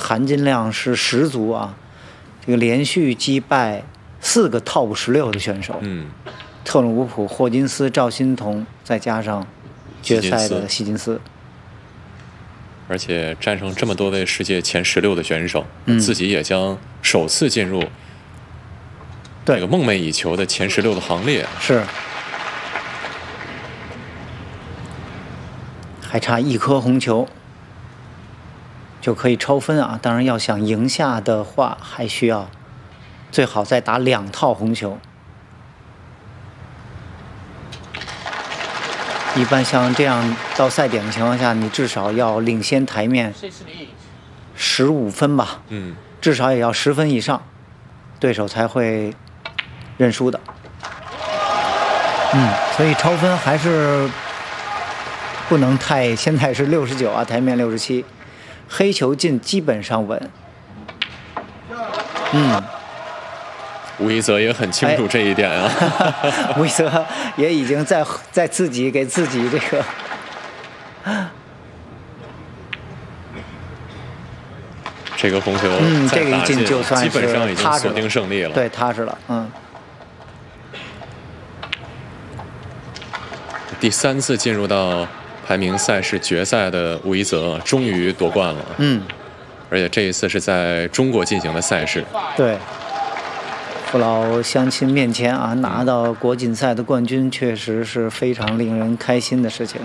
含金量是十足啊！这个连续击败4个 TOP 16的选手，特鲁伍普、霍金斯、赵心童，再加上决赛的希金斯， 而且战胜这么多位世界前16的选手，自己也将首次进入这个梦寐以求的前16的行列。 是，还差1颗红球就可以超分啊！当然，要想赢下的话，还需要最好再打2套红球。一般像这样到赛点的情况下，你至少要领先台面15分吧，至少也要10分以上，对手才会认输的。所以超分还是不能太，现在是69啊，台面67，黑球进基本上稳。 吴一泽也很清楚这一点啊。 吴一泽也已经在自己给自己这个这个红球， 这个一进就算是基本上已经锁定胜利了。 对，踏实了。 第3次进入到排名赛事决赛的吴一泽终于夺冠了。而且这一次是在中国进行的赛事。对。父老乡亲面前啊，拿到国锦赛的冠军，确实是非常令人开心的事情。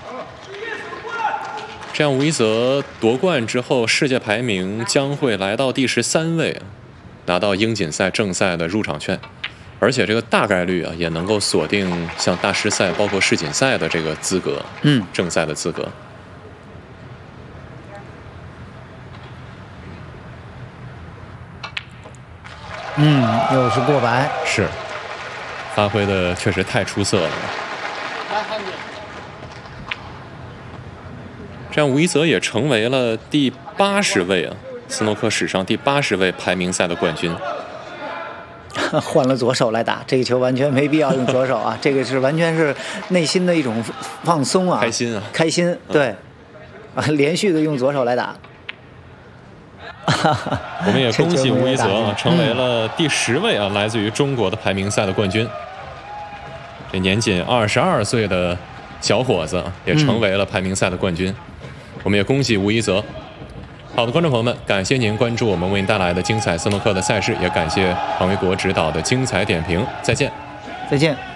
这样，吴一泽夺冠之后，世界排名将会来到第13位，拿到英锦赛正赛的入场券，而且这个大概率啊，也能够锁定像大师赛、包括世锦赛的这个资格，正赛的资格。 又是过百， 是，发挥的确实太出色了。这样，吴一泽也成为了第80位啊，斯诺克史上第80位排名赛的冠军。 换了左手来打这个球，完全没必要用左手啊，这个是完全是内心的一种放松啊， 开心啊， 开心，对，连续的用左手来打。 我们也恭喜吴一泽啊，成为了第10位啊，来自于中国的排名赛的冠军。这年仅22岁的小伙子也成为了排名赛的冠军。我们也恭喜吴一泽。好的，观众朋友们，感谢您关注我们为您带来的精彩斯诺克的赛事，也感谢庞维国指导的精彩点评。再见， 再见。